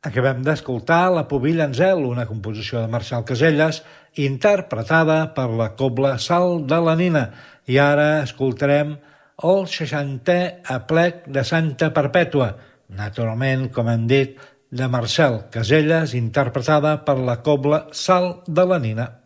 Acabem d'escoltar La Pubilla en zel, una composició de Marçal Caselles, interpretada per la Cobla Sal de la Nina. I ara escoltarem el 60è aplec de Santa Perpètua, naturalment, com hem dit, de Marçal Caselles, interpretada per la Cobla Sal de la Nina.